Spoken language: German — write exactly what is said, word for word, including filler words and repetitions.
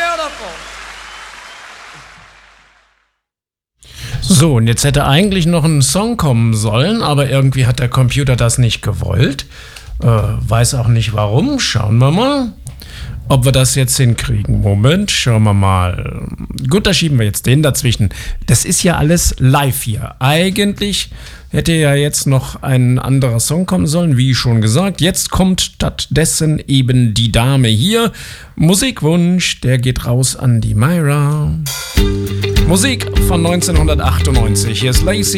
beautiful. So, und jetzt hätte eigentlich noch ein Song kommen sollen, aber irgendwie hat der Computer das nicht gewollt. Äh, weiß auch nicht warum. Schauen wir mal, ob wir das jetzt hinkriegen. Moment, schauen wir mal. Gut, da schieben wir jetzt den dazwischen. Das ist ja alles live hier. Eigentlich hätte ja jetzt noch ein anderer Song kommen sollen, wie schon gesagt. Jetzt kommt stattdessen eben die Dame hier. Musikwunsch, der geht raus an die Myra. Musik von neunzehnhundertachtundneunzig. Hier ist Lacey